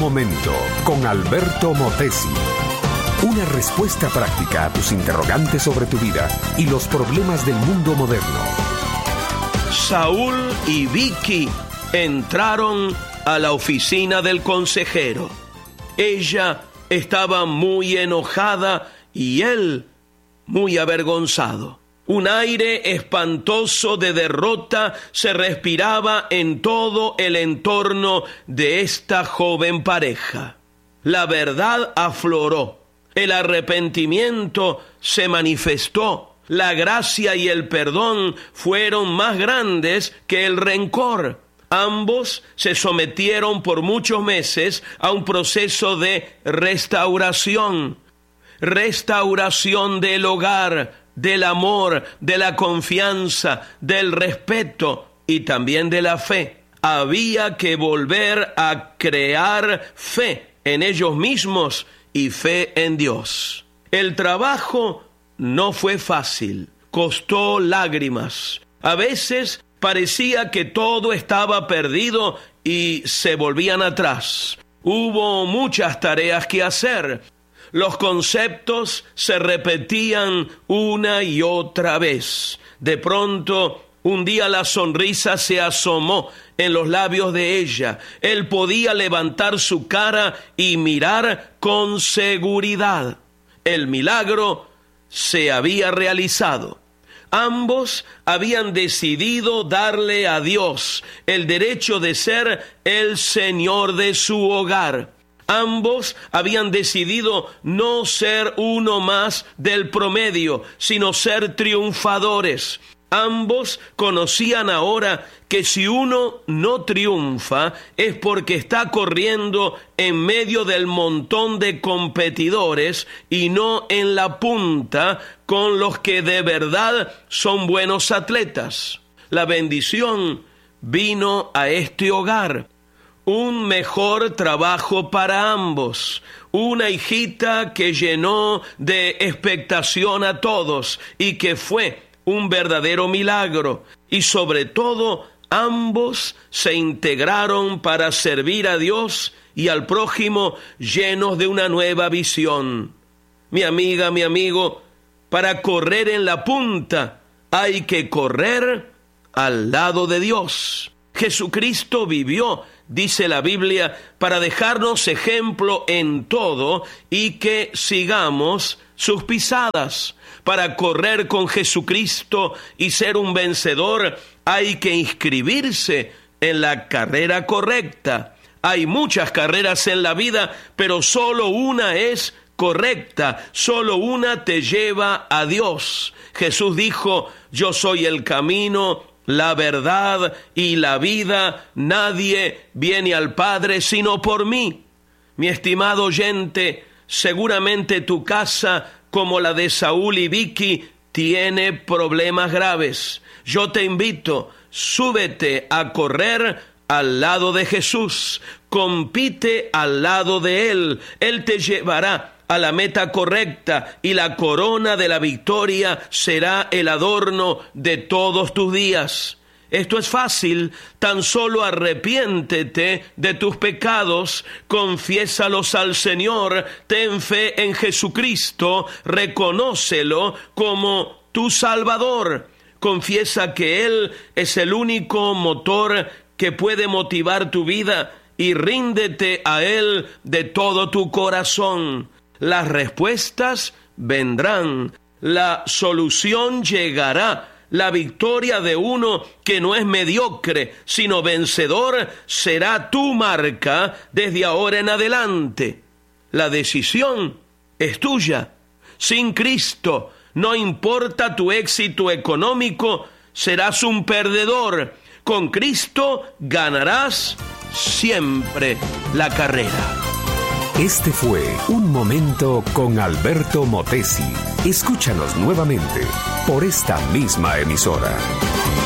momento con Alberto Motesi. Una respuesta práctica a tus interrogantes sobre tu vida y los problemas del mundo moderno. Saúl y Vicky entraron a la oficina del consejero. Ella estaba muy enojada y él muy avergonzado. Un aire espantoso de derrota se respiraba en todo el entorno de esta joven pareja. La verdad afloró, el arrepentimiento se manifestó, la gracia y el perdón fueron más grandes que el rencor. Ambos se sometieron por muchos meses a un proceso de restauración del hogar, del amor, de la confianza, del respeto y también de la fe. Había que volver a crear fe en ellos mismos y fe en Dios. El trabajo no fue fácil, costó lágrimas. A veces parecía que todo estaba perdido y se volvían atrás. Hubo muchas tareas que hacer. Los conceptos se repetían una y otra vez. De pronto, un día la sonrisa se asomó en los labios de ella. Él podía levantar su cara y mirar con seguridad. El milagro se había realizado. Ambos habían decidido darle a Dios el derecho de ser el Señor de su hogar. Ambos habían decidido no ser uno más del promedio, sino ser triunfadores. Ambos conocían ahora que si uno no triunfa es porque está corriendo en medio del montón de competidores y no en la punta con los que de verdad son buenos atletas. La bendición vino a este hogar. Un mejor trabajo para ambos, una hijita que llenó de expectación a todos y que fue un verdadero milagro. Y sobre todo, ambos se integraron para servir a Dios y al prójimo llenos de una nueva visión. Mi amiga, mi amigo, para correr en la punta hay que correr al lado de Dios. Jesucristo vivió, dice la Biblia, para dejarnos ejemplo en todo y que sigamos sus pisadas. Para correr con Jesucristo y ser un vencedor hay que inscribirse en la carrera correcta. Hay muchas carreras en la vida, pero solo una es correcta, solo una te lleva a Dios. Jesús dijo: yo soy el camino, la verdad y la vida, nadie viene al Padre sino por mí. Mi estimado oyente, seguramente tu casa, como la de Saúl y Vicky, tiene problemas graves. Yo te invito, súbete a correr al lado de Jesús, compite al lado de Él. Él te llevará a la meta correcta y la corona de la victoria será el adorno de todos tus días. Esto es fácil, tan solo arrepiéntete de tus pecados, confiésalos al Señor, ten fe en Jesucristo, reconócelo como tu Salvador. Confiesa que Él es el único motor que puede motivar tu vida y ríndete a Él de todo tu corazón. Las respuestas vendrán, la solución llegará, la victoria de uno que no es mediocre, sino vencedor, será tu marca desde ahora en adelante. La decisión es tuya. Sin Cristo, no importa tu éxito económico, serás un perdedor. Con Cristo ganarás siempre la carrera. Este fue Un Momento con Alberto Motesi. Escúchanos nuevamente por esta misma emisora.